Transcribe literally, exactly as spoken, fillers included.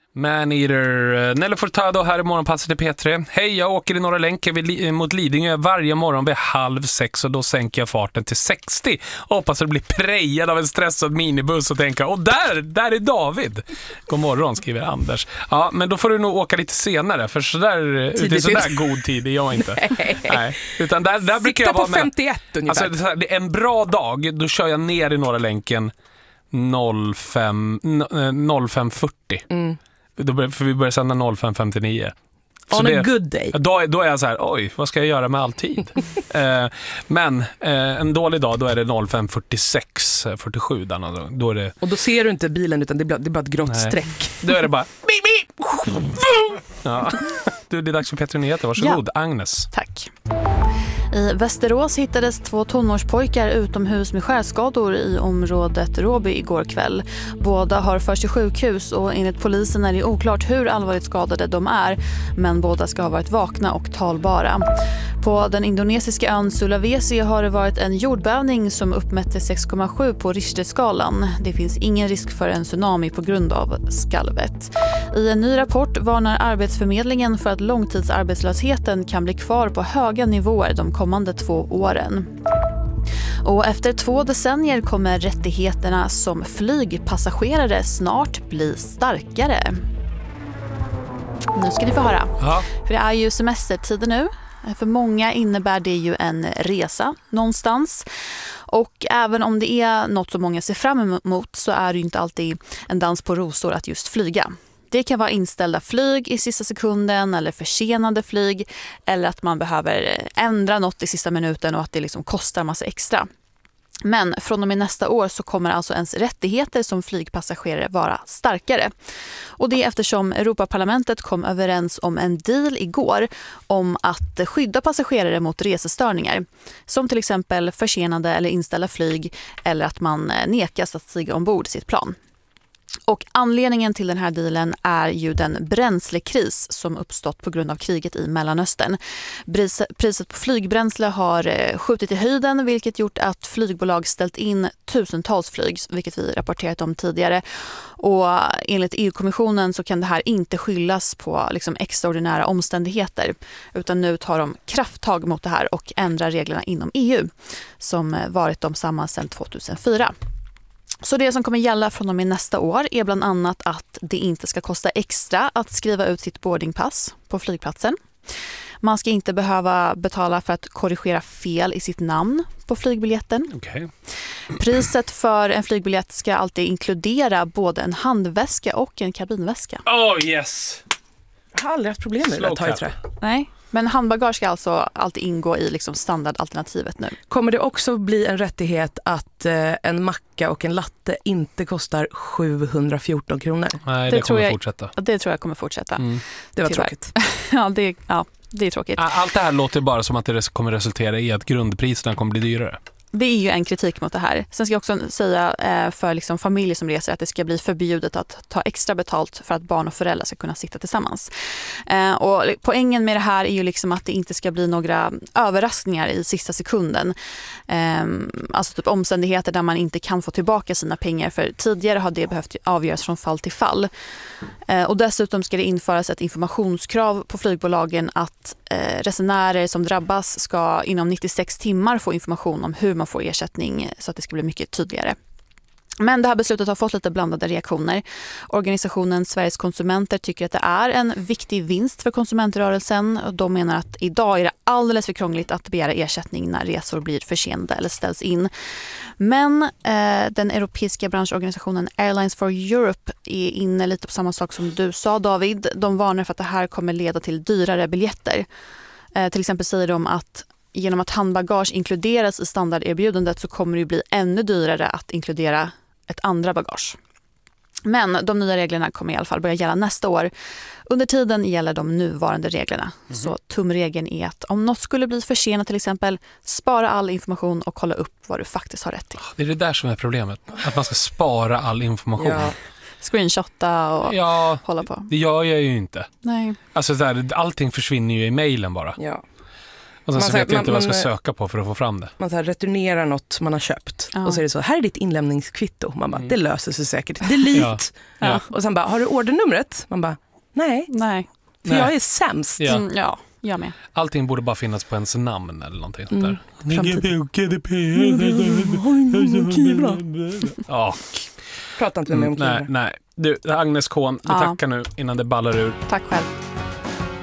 Maneater. Nelly Furtado här i morgonpasset i P tre. Hej, jag åker i Norra Länken vid, mot Lidingö varje morgon vid halv sex och då sänker jag farten till sextio. Och hoppas att det blir prejad av en stressad minibuss och tänka, åh där, där är David. God morgon, skriver Anders. Ja, men då får du nog åka lite senare för sådär, det är sådär god tid är jag inte. Nej. Nej. Utan där, där brukar jag på vara med. femtioett ungefär. Alltså, det är en bra dag, då kör jag ner i Norra Länken noll fem fyrtio. Mm. Då bör, för vi börjar sända noll fem femtionio. On a good day. Då, då är jag så här, oj, vad ska jag göra med all tid? eh, men eh, en dålig dag, då är det noll fem fyrtiosex, fyrtiosju. Där, då är det... Och då ser du inte bilen utan det är bara, det är bara ett grått Nej. streck. Då är det bara... ja. Du, det är dags för P tre Nyheter. Varsågod, ja. Agnes. Tack. I Västerås hittades två tonårspojkar utomhus med skärskador i området Råby igår kväll. Båda har förts till sjukhus och enligt polisen är det oklart hur allvarligt skadade de är, men båda ska ha varit vakna och talbara. På den indonesiska ön Sulawesi har det varit en jordbävning som uppmätte sex komma sju på Richterskalan. Det finns ingen risk för en tsunami på grund av skalvet. I en ny rapport varnar Arbetsförmedlingen för att långtidsarbetslösheten kan bli kvar på höga nivåer de kommande två åren. Och efter två decennier kommer rättigheterna som flygpassagerare snart bli starkare. Nu ska ni få höra. Ja. För det är ju semestertider nu. För många innebär det ju en resa någonstans. Och även om det är något som många ser fram emot så är det ju inte alltid en dans på rosor att just flyga. Det kan vara inställda flyg i sista sekunden eller försenade flyg eller att man behöver ändra något i sista minuten och att det liksom kostar massa extra. Men från och med nästa år så kommer alltså ens rättigheter som flygpassagerare vara starkare. Och det är eftersom Europaparlamentet kom överens om en deal igår om att skydda passagerare mot resestörningar. Som till exempel försenade eller inställda flyg eller att man nekas att stiga ombord sitt plan. Och anledningen till den här dealen är ju den bränslekris som uppstått på grund av kriget i Mellanöstern. Priset på flygbränsle har skjutit i höjden vilket gjort att flygbolag ställt in tusentals flyg, vilket vi rapporterat om tidigare. Och enligt E U-kommissionen så kan det här inte skyllas på liksom extraordinära omständigheter utan nu tar de krafttag mot det här och ändrar reglerna inom E U som varit de samma sedan tvåtusenfyra. Så det som kommer gälla från och med nästa år är bland annat att det inte ska kosta extra att skriva ut sitt boardingpass på flygplatsen. Man ska inte behöva betala för att korrigera fel i sitt namn på flygbiljetten. Okay. Priset för en flygbiljett ska alltid inkludera både en handväska och en kabinväska. Oh yes! Jag har aldrig haft problem med det här, tror jag. Nej, men handbagage ska alltså alltid ingå i liksom standardalternativet nu. Kommer det också bli en rättighet att eh, en macka och en latte inte kostar sjuhundrafjorton kronor? Nej, det, det kommer jag, fortsätta. Det tror jag kommer fortsätta. Mm. Det var Tyvärr. tråkigt. ja, det, ja, det är tråkigt. Allt det här låter bara som att det kommer resultera i att grundpriserna kommer bli dyrare. Det är ju en kritik mot det här. Sen ska jag också säga för liksom familjer som reser att det ska bli förbjudet att ta extra betalt för att barn och föräldrar ska kunna sitta tillsammans. Och poängen med det här är ju liksom att det inte ska bli några överraskningar i sista sekunden. Alltså typ omständigheter där man inte kan få tillbaka sina pengar, för tidigare har det behövt avgöras från fall till fall. Och dessutom ska det införas ett informationskrav på flygbolagen att resenärer som drabbas ska inom nittiosex timmar få information om hur man får ersättning så att det ska bli mycket tydligare. Men det här beslutet har fått lite blandade reaktioner. Organisationen Sveriges konsumenter tycker att det är en viktig vinst för konsumentrörelsen. De menar att idag är det alldeles för krångligt att begära ersättning när resor blir försenade eller ställs in. Men eh, den europeiska branschorganisationen Airlines for Europe är inne lite på samma sak som du sa, David. De varnar för att det här kommer leda till dyrare biljetter. Eh, till exempel säger de att genom att handbagage inkluderas i standarderbjudandet så kommer det bli ännu dyrare att inkludera ett andra bagage. Men de nya reglerna kommer i alla fall börja gälla nästa år. Under tiden gäller de nuvarande reglerna. Mm-hmm. Så tumregeln är att om något skulle bli försenat till exempel, spara all information och kolla upp vad du faktiskt har rätt till. Det är det där som är problemet. Att man ska spara all information. Ja. Screenshotta och ja, hålla på. Det gör jag ju inte. Nej. Alltså så här, allting försvinner ju i mejlen bara. Ja. Och sen så Man vet säger- jag inte man- vad jag ska man- söka på för att få fram det. Man så här returnerar något man har köpt. Ja. Och så är det så, här är ditt inlämningskvitto. Man bara, Mm. det löser sig säkert. Delete. Ja. Ja. Och sen bara, har du ordernumret? Man bara, nej. Nej. För Nej. jag är sämst. Ja. Mm, ja, jag med. Allting borde bara finnas på ens namn eller någonting sånt Mm. där. Framtiden. G D P. Kibra. Ja, Prata inte med mig om nej, Kibra. nej. Du, Agnes Kohn, vi Ja. tackar nu innan det ballar ur. Tack själv.